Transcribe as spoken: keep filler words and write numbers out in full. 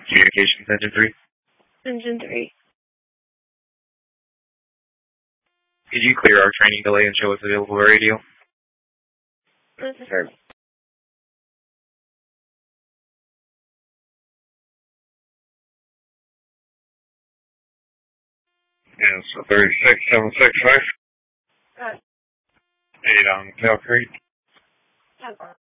Communications Engine three. Engine three. Could you clear our training delay and show us available radio? This is her. Yes, thirty-six seven six five. Uh, Eight on Tail Creek. ten.